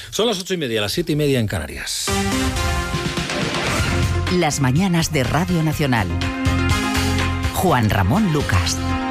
Son las 8:30, las 7:30 en Canarias. Las mañanas de Radio Nacional. Juan Ramón Lucas.